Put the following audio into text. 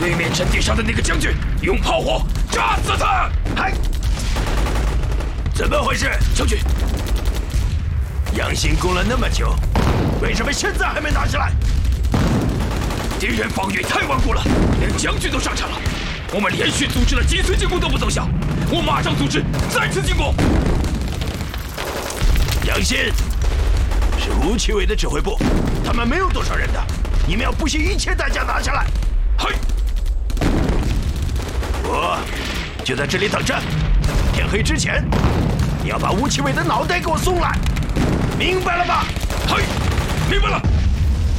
对面阵地上的那个将军，用炮火炸死他！ 嗨，怎么回事，将军？杨兴攻了那么久，为什么现在还没拿下来？ 敌人防御太顽固了，连将军都上场了。我们连续组织了几次进攻都不奏效，我马上组织再次进攻。 杨兴，是吴奇伟的指挥部，他们没有多少人的，你们要不惜一切代价拿下来。 嘿， 我就在这里等着，天黑之前，你要把吴奇伟的脑袋给我送来，明白了吗？ 嘿，明白了。